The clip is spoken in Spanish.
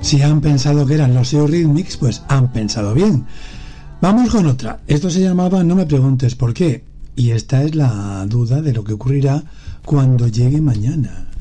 Si han pensado que eran los Eurythmics, pues han pensado bien. Vamos con otra. Esto se llamaba No me preguntes por qué. Y esta es la duda de lo que ocurrirá cuando llegue mañana.